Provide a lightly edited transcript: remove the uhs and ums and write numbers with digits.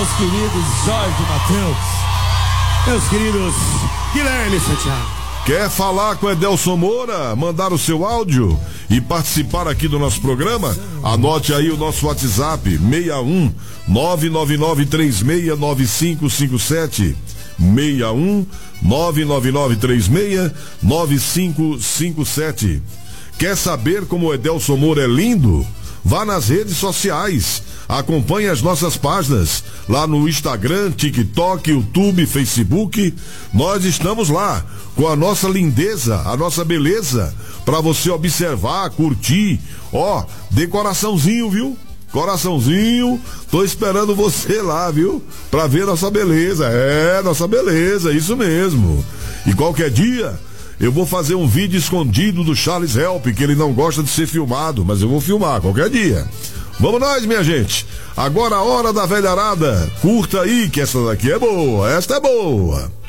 meus queridos Jorge Matheus, meus queridos Guilherme Santiago. Quer falar com Edelson Moura? Mandar o seu áudio e participar aqui do nosso programa? Anote aí o nosso WhatsApp, 61 999369557. 61 999369557. Quer saber como o Edelson Moura é lindo? Vá nas redes sociais, acompanhe as nossas páginas lá no Instagram, TikTok, YouTube, Facebook. Nós estamos lá com a nossa lindeza, a nossa beleza, para você observar, curtir. Ó, dê coraçãozinho, viu? Coraçãozinho, tô esperando você lá, viu? Pra ver nossa beleza. Nossa beleza, isso mesmo. E qualquer dia eu vou fazer um vídeo escondido do Charles Help, que ele não gosta de ser filmado, mas eu vou filmar qualquer dia. Vamos nós, minha gente. Agora a hora da velharada. Curta aí que essa daqui é boa, esta é boa.